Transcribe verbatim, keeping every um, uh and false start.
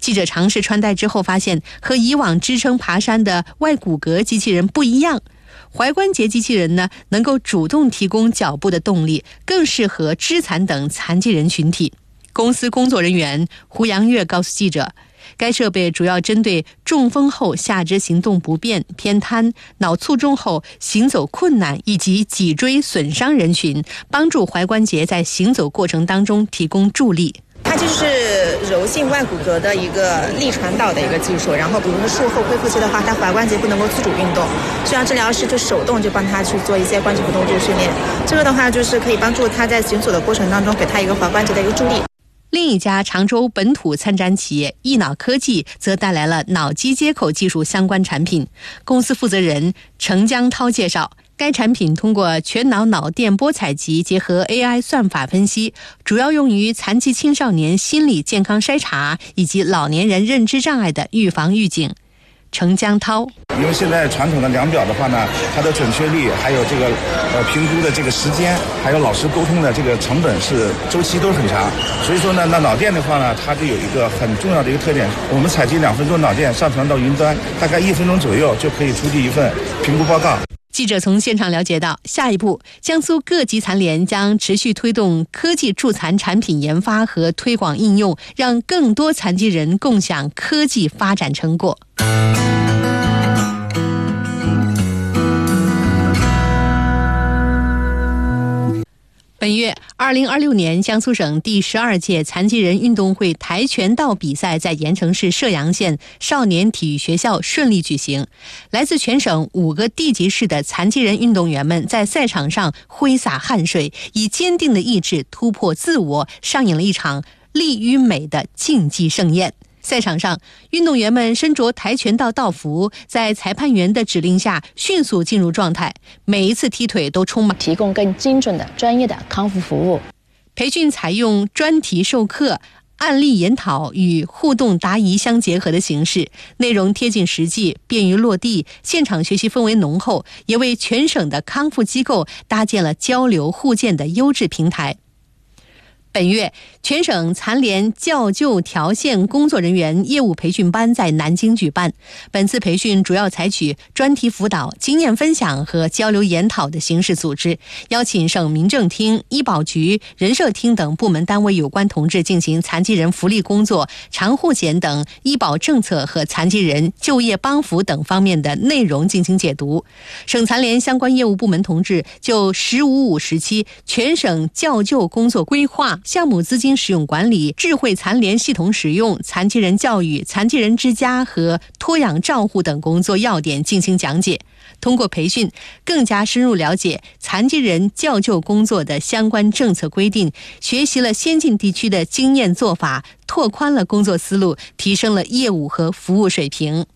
记者尝试穿戴之后发现，和以往支撑爬山的外骨骼机器人不一样。踝关节机器人呢，能够主动提供脚步的动力，更适合肢残等残疾人群体。公司工作人员胡阳月告诉记者，该设备主要针对中风后下肢行动不便、偏瘫、脑卒中后行走困难以及脊椎损伤人群，帮助踝关节在行走过程当中提供助力。 它就是柔性外骨骼的一个力传导的一个技术，然后比如说术后恢复期的话，它踝关节不能够自主运动，需要治疗师就手动就帮他去做一些关节活动度训练，这个的话就是可以帮助他在行走的过程当中给他一个踝关节的一个助力。 另一家常州本土参展企业易脑科技则带来了脑机接口技术相关产品。公司负责人程江涛介绍，该产品通过全脑脑电波采集结合 A I 算法分析，主要用于残疾青少年心理健康筛查以及老年人认知障碍的预防预警。程江涛， 因为现在传统的量表的话呢，它的准确率还有这个呃评估的这个时间，还有老师沟通的这个成本是周期都是很长，所以说呢，那脑电的话呢，它就有一个很重要的一个特点，我们采集两分钟脑电上传到云端，大概一分钟左右就可以出具一份评估报告。 记者从现场了解到，下一步江苏各级残联将持续推动科技助残产品研发和推广应用，让更多残疾人共享科技发展成果。本月二零二六年江苏省第十二届残疾人运动会跆拳道比赛在盐城市射阳县少年体育学校顺利举行。来自全省五个地级市的残疾人运动员们在赛场上挥洒汗水，以坚定的意志突破自我，上演了一场力与美的竞技盛宴。赛场上，运动员们身着跆拳道道服，在裁判员的指令下迅速进入状态，每一次踢腿都充满提供更精准的专业的康复服务。 培训采用专题授课、案例研讨与互动答疑相结合的形式，内容贴近实际，便于落地，现场学习氛围浓厚，也为全省的康复机构搭建了交流互鉴的优质平台。本月，全省残联教救条线工作人员业务培训班在南京举办。本次培训主要采取专题辅导、经验分享和交流研讨的形式组织，邀请省民政厅、医保局、人社厅等部门单位有关同志进行残疾人福利工作、长护险等医保政策和残疾人就业帮扶等方面的内容进行解读。省残联相关业务部门同志就“十五五”时期全省教救工作规划、项目资金使用管理、智慧残联系统使用、残疾人教育、残疾人之家和托养照护等工作要点进行讲解。通过培训，更加深入了解残疾人教救工作的相关政策规定，学习了先进地区的经验做法，拓宽了工作思路，提升了业务和服务水平。